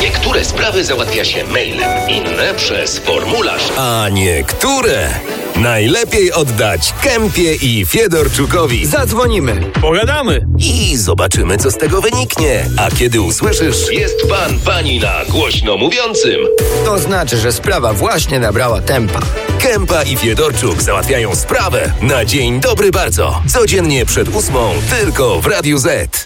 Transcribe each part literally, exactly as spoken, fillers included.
Niektóre sprawy załatwia się mailem, inne przez formularz. A niektóre najlepiej oddać Kempie i Fiedorczukowi. Zadzwonimy. Pogadamy. I zobaczymy, co z tego wyniknie. A kiedy usłyszysz... Jest pan, pani na głośno mówiącym. To znaczy, że sprawa właśnie nabrała tempa. Kępa i Fiedorczuk załatwiają sprawę na dzień dobry bardzo. Codziennie przed ósmą tylko w Radiu Z.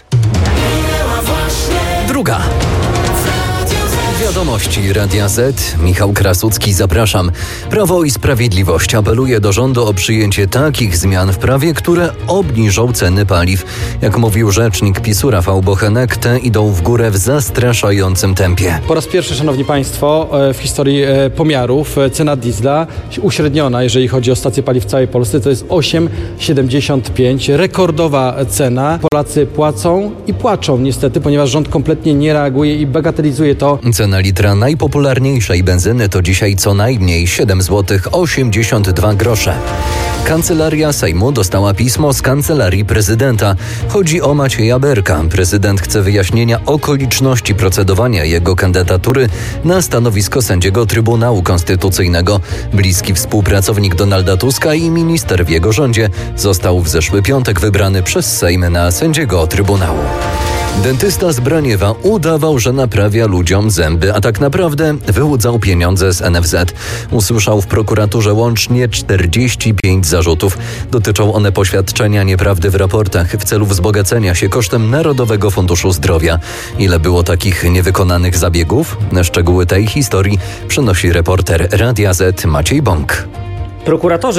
Druga. Wiadomości Radia Z. Michał Krasucki, zapraszam. Prawo i Sprawiedliwość apeluje do rządu o przyjęcie takich zmian w prawie, które obniżą ceny paliw. Jak mówił rzecznik PiSu Rafał Bochenek, te idą w górę w zastraszającym tempie. Po raz pierwszy, szanowni państwo, w historii pomiarów cena diesla uśredniona, jeżeli chodzi o stacje paliw w całej Polsce, to jest osiem siedemdziesiąt pięć. Rekordowa cena. Polacy płacą i płaczą niestety, ponieważ rząd kompletnie nie reaguje i bagatelizuje to. Cena litra najpopularniejszej benzyny to dzisiaj co najmniej siedem złotych osiemdziesiąt dwa grosze. Kancelaria Sejmu dostała pismo z Kancelarii Prezydenta. Chodzi o Macieja Berka. Prezydent chce wyjaśnienia okoliczności procedowania jego kandydatury na stanowisko sędziego Trybunału Konstytucyjnego. Bliski współpracownik Donalda Tuska i minister w jego rządzie został w zeszły piątek wybrany przez Sejm na sędziego Trybunału. Dentysta z Braniewa udawał, że naprawia ludziom zęby, a tak naprawdę wyłudzał pieniądze z N F Z. Usłyszał w prokuraturze łącznie czterdzieści pięć zarzutów. Dotyczą one poświadczenia nieprawdy w raportach w celu wzbogacenia się kosztem Narodowego Funduszu Zdrowia. Ile było takich niewykonanych zabiegów? Szczegóły tej historii przynosi reporter Radia Z Maciej Bąk. Prokuratorzy